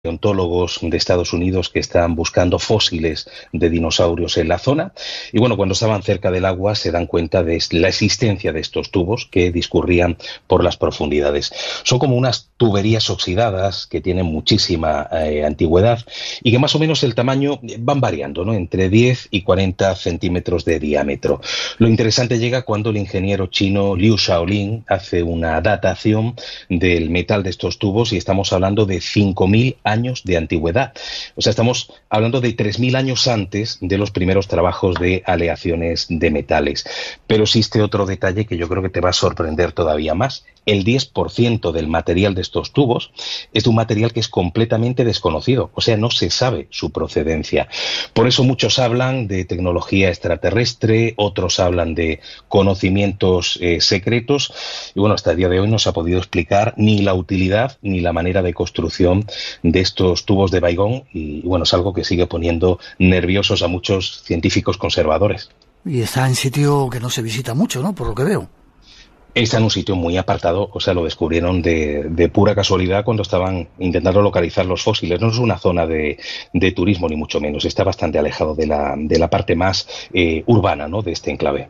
paleontólogos de Estados Unidos que están buscando fósiles de dinosaurios en la zona. Y bueno, cuando estaban cerca del agua se dan cuenta de la existencia de estos tubos que discurrían por las profundidades. Son como unas tuberías oxidadas que tienen muchísima antigüedad y que más o menos el tamaño van variando, ¿no? Entre 10 y 40 centímetros de diámetro. Lo interesante llega cuando el ingeniero chino Liu Shaolin hace una datación del metal de estos tubos y estamos hablando de 5.000 años de antigüedad. O sea, estamos hablando de 3.000 años antes de los primeros trabajos de aleaciones de metales. Pero existe otro detalle que yo creo que te va a sorprender todavía más. El 10% del material de estos tubos es de un material que es completamente desconocido, o sea, no se sabe su procedencia. Por eso muchos hablan de tecnología extraterrestre, otros hablan de conocimientos secretos, y bueno, hasta el día de hoy no se ha podido explicar ni la utilidad ni la manera de construcción de estos tubos de Baigón, y bueno, es algo que sigue poniendo nerviosos a muchos científicos conservadores. Y está en sitio que no se visita mucho, ¿no? Por lo que veo. Está en un sitio muy apartado, o sea, lo descubrieron de pura casualidad cuando estaban intentando localizar los fósiles. No es una zona de turismo, ni mucho menos. Está bastante alejado de la parte más urbana, ¿no?, de este enclave.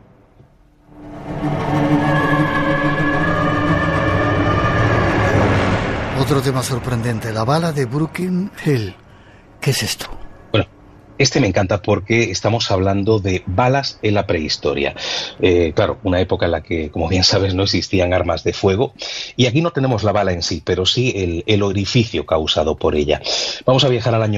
Otro tema sorprendente, la bala de Broken Hill. ¿Qué es esto? Bueno, este me encanta porque estamos hablando de balas en la prehistoria. Claro, una época en la que, como bien sabes, no existían armas de fuego. Y aquí no tenemos la bala en sí, pero sí el orificio causado por ella. Vamos a viajar al año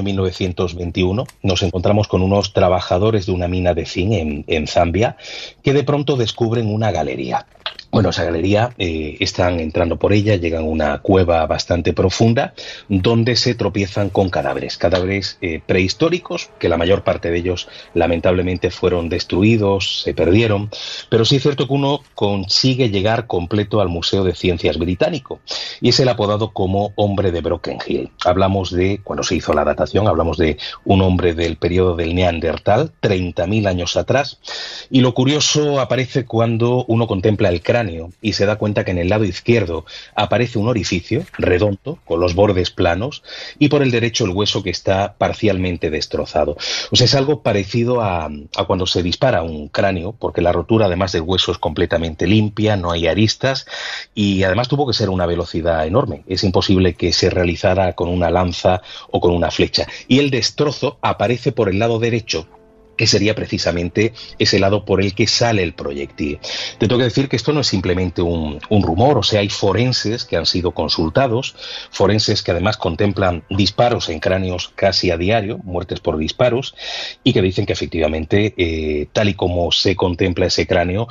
1921. Nos encontramos con unos trabajadores de una mina de zinc en Zambia que de pronto descubren una galería. Bueno, esa galería están entrando por ella, llegan a una cueva bastante profunda donde se tropiezan con cadáveres prehistóricos, que la mayor parte de ellos lamentablemente fueron destruidos, se perdieron, pero sí es cierto que uno consigue llegar completo al Museo de Ciencias británico y es el apodado como hombre de Broken Hill. Hablamos de, cuando se hizo la datación, hablamos de un hombre del periodo del Neandertal, 30.000 años atrás, y lo curioso aparece cuando uno contempla el cráneo y se da cuenta que en el lado izquierdo aparece un orificio redondo con los bordes planos y por el derecho el hueso que está parcialmente destrozado. O sea, es algo parecido a cuando se dispara un cráneo, porque la rotura además del hueso es completamente limpia, no hay aristas y además tuvo que ser una velocidad enorme. Es imposible que se realizara con una lanza o con una flecha. Y el destrozo aparece por el lado derecho, que sería precisamente ese lado por el que sale el proyectil. Te tengo que decir que esto no es simplemente un rumor, o sea, hay forenses que han sido consultados, forenses que además contemplan disparos en cráneos casi a diario, muertes por disparos, y que dicen que efectivamente, tal y como se contempla ese cráneo,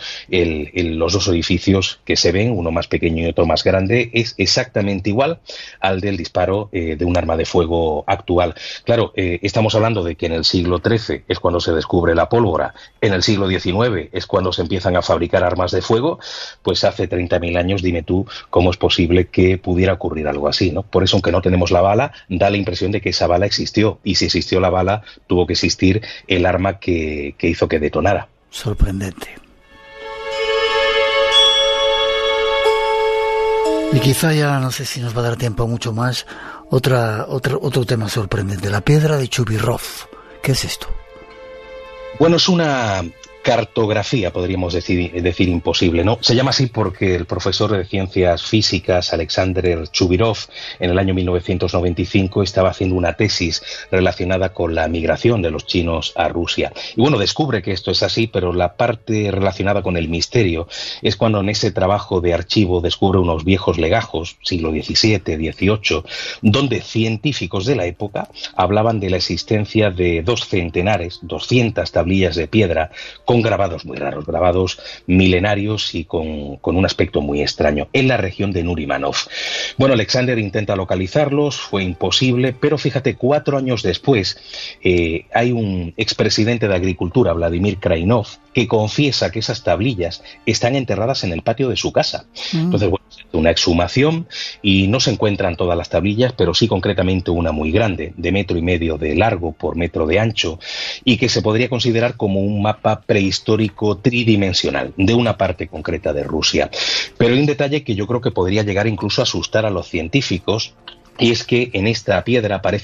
los dos orificios que se ven, uno más pequeño y otro más grande, es exactamente igual al del disparo de un arma de fuego actual. Claro, estamos hablando de que en el siglo XIII es cuando se descubre la pólvora, en el siglo XIX es cuando se empiezan a fabricar armas de fuego, pues hace 30.000 años, dime tú cómo es posible que pudiera ocurrir algo así, ¿no? Por eso, aunque no tenemos la bala, da la impresión de que esa bala existió, y si existió la bala, tuvo que existir el arma que hizo que detonara. Sorprendente. Y quizá ya, no sé si nos va a dar tiempo mucho más, otro tema sorprendente, la piedra de Chubirov. ¿Qué es esto? Bueno, es una cartografía, podríamos decir imposible, ¿no? Se llama así porque el profesor de ciencias físicas, Alexander Chubirov, en el año 1995 estaba haciendo una tesis relacionada con la migración de los chinos a Rusia. Y bueno, descubre que esto es así, pero la parte relacionada con el misterio es cuando en ese trabajo de archivo descubre unos viejos legajos, siglo XVII, XVIII, donde científicos de la época hablaban de la existencia de 200 tablillas de piedra con grabados muy raros, grabados milenarios y con un aspecto muy extraño, en la región de Nurimanov. Bueno, Alexander intenta localizarlos, fue imposible, pero fíjate, 4 años después hay un expresidente de Agricultura, Vladimir Krainov, que confiesa que esas tablillas están enterradas en el patio de su casa. Entonces, bueno, una exhumación y no se encuentran todas las tablillas, pero sí concretamente una muy grande, de 1,5 metros de largo por 1 metro de ancho, y que se podría considerar como un mapa prehistórico tridimensional de una parte concreta de Rusia. Pero hay un detalle que yo creo que podría llegar incluso a asustar a los científicos, Y es que en esta piedra aparece